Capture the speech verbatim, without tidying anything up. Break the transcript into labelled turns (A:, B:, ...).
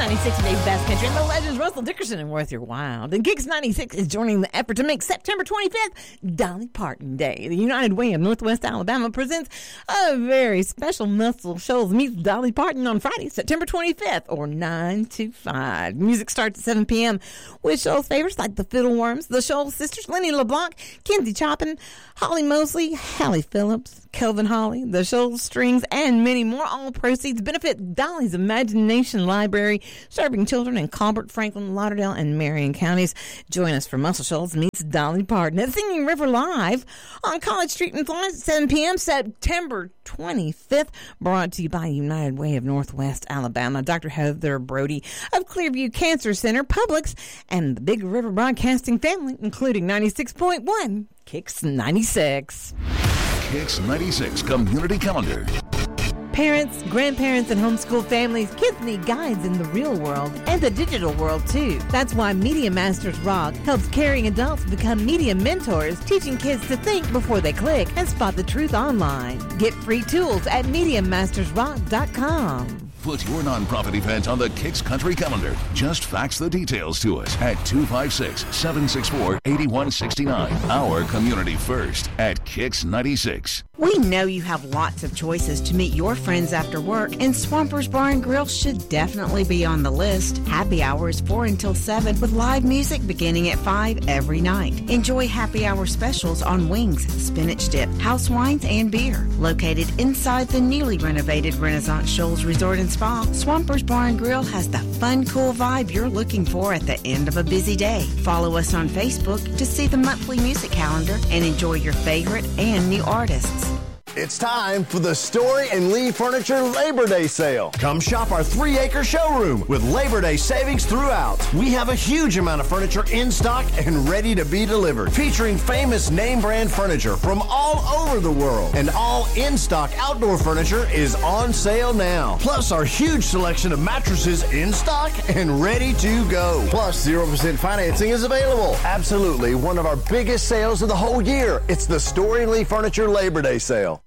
A: ninety-six Dave's Best Country and the legends Russell Dickerson and Worth Your While. And Kicks ninety-six is joining the effort to make September twenty-fifth Dolly Parton Day. The United Way of Northwest Alabama presents a very special Muscle Shoals meets Dolly Parton on Friday, September twenty-fifth, or nine to five. Music starts at seven p.m. with Shoals favorites like the Fiddleworms, the Shoals sisters, Lenny LeBlanc, Kinsey Choppin, Holly Mosley, Hallie Phillips, Kelvin Holly, the Shoals Strings, and many more. All proceeds benefit Dolly's Imagination Library, serving children in Colbert, Franklin, Lauderdale, and Marion counties. Join us for Muscle Shoals meets Dolly Parton at Singing River Live on College Street in Florence at seven p.m. September twenty-fifth. Brought to you by United Way of Northwest Alabama, Doctor Heather Brody of Clearview Cancer Center, Publix, and the Big River Broadcasting family, including ninety-six point one Kicks ninety-six.
B: Kicks ninety-six Community Calendar.
A: Parents, grandparents, and homeschool families, kids need guides in the real world and the digital world, too. That's why Media Masters Rock helps caring adults become media mentors, teaching kids to think before they click and spot the truth online. Get free tools at media masters rock dot com.
B: Put your nonprofit event on the Kicks Country Calendar. Just fax the details to us at two five six, seven six four, eight one six nine. Our community first at Kicks ninety-six.
C: We know you have lots of choices to meet your friends after work, and Swampers Bar and Grill should definitely be on the list. Happy hour is four until seven with live music beginning at five every night. Enjoy happy hour specials on wings, spinach dip, house wines, and beer. Located inside the newly renovated Renaissance Shoals Resort and Spa, Swampers Bar and Grill has the fun, cool vibe you're looking for at the end of a busy day. Follow us on Facebook to see the monthly music calendar and enjoy your favorite and new artists.
D: It's time for the Story and Lee Furniture Labor Day Sale. Come shop our three-acre showroom with Labor Day savings throughout. We have a huge amount of furniture in stock and ready to be delivered, featuring famous name brand furniture from all over the world. And all in-stock outdoor furniture is on sale now. Plus our huge selection of mattresses in stock and ready to go. Plus zero percent financing is available. Absolutely one of our biggest sales of the whole year. It's the Story and Lee Furniture Labor Day Sale.